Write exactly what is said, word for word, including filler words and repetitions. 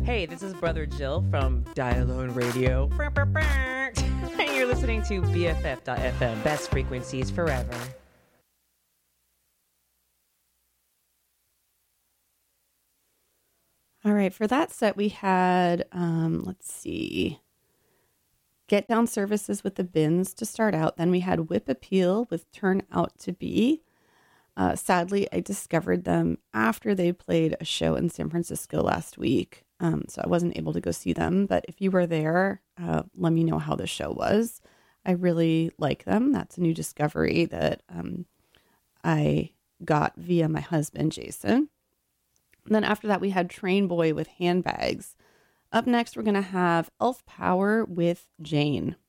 Hey, this is Brother Jill from Die Alone Radio. And you're listening to B F F dot F M, best frequencies forever. All right, for that set, we had, um, let's see, Get Down Services with the Bins to start out. Then we had Whip Appeal with Turn Out to Be. Uh, sadly, I discovered them after they played a show in San Francisco last week. Um, so I wasn't able to go see them. But if you were there, uh, let me know how the show was. I really like them. That's a new discovery that um, I got via my husband, Jason. And then after that, we had Train Boy with Handbags. Up next, we're going to have Elf Power with Jane.